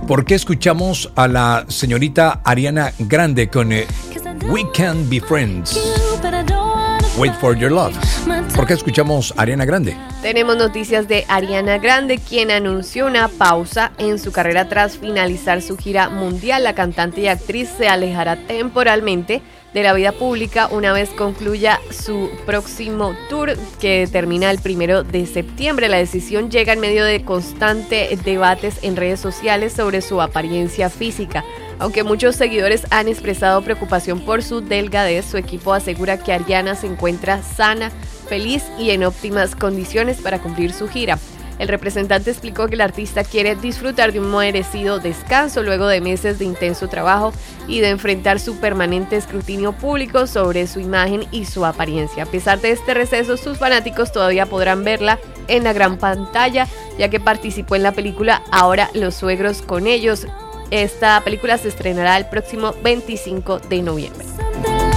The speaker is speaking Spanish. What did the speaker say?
¿Por qué escuchamos a la señorita Ariana Grande con We Can Be Friends? Wait for Your Love. ¿Por qué escuchamos a Ariana Grande? Tenemos noticias de Ariana Grande, quien anunció una pausa en su carrera tras finalizar su gira mundial. La cantante y actriz se alejará temporalmente de la vida pública una vez concluya su próximo tour, que termina el 1 de septiembre. La decisión llega en medio de constantes debates en redes sociales sobre su apariencia física. Aunque muchos seguidores han expresado preocupación por su delgadez, su equipo asegura que Ariana se encuentra sana, feliz y en óptimas condiciones para cumplir su gira. El representante explicó que el artista quiere disfrutar de un merecido descanso luego de meses de intenso trabajo y de enfrentar su permanente escrutinio público sobre su imagen y su apariencia. A pesar de este receso, sus fanáticos todavía podrán verla en la gran pantalla, ya que participó en la película Ahora los suegros con ellos. Esta película se estrenará el próximo 25 de noviembre.